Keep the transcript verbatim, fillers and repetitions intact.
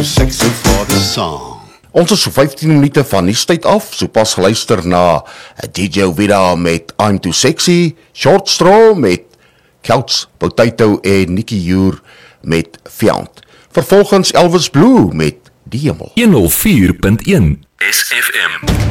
too sexy for the song. Ons is so vyftien minute van die tyd af, so pas geluister na D J Vida met I'm Too Sexy, Short Straw met Couch Potato en Nicky Joer met Fiant. Vervolgens Elvis Blue met Die Hemel. honderd vier punt een S F M